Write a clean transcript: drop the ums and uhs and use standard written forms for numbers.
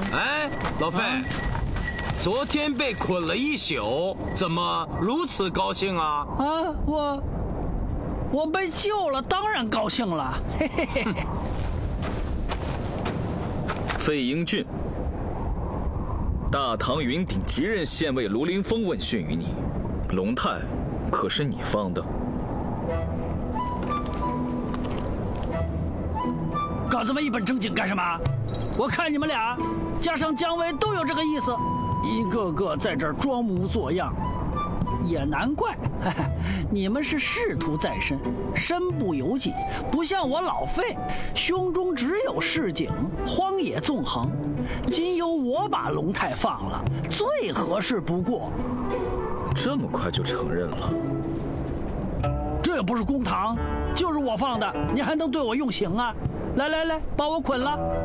哎，老费，昨天被捆了一宿，怎么如此高兴啊？ 啊，我被救了，当然高兴了。嘿嘿嘿。 费英俊，大唐云顶即任县尉卢凌风问讯于你，龙泰可是你放的？ 搞这么一本正经干什么？我看你们俩加上姜维都有这个意思，一个个在这儿装模作样，也难怪，你们是仕途在身，身不由己，不像我老费，胸中只有市井，荒野纵横。今由我把龙泰放了，最合适不过。 这么快就承认了？ 这也不是公堂，就是我放的，你还能对我用刑啊？来来来，把我捆了。